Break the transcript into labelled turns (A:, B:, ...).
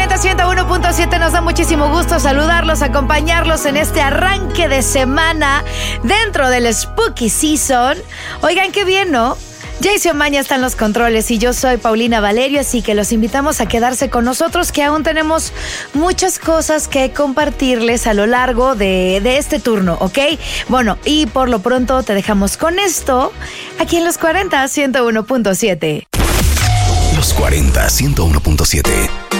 A: 101.7, nos da muchísimo gusto saludarlos, acompañarlos en este arranque de semana dentro del Spooky Season. Oigan, qué bien, ¿no? Jason Maña está en los controles y yo soy Paulina Valerio, así que los invitamos a quedarse con nosotros, que aún tenemos muchas cosas que compartirles a lo largo de este turno, ¿ok? Bueno, y por lo pronto te dejamos con esto aquí en Los 40 101.7.
B: Los 40 101.7.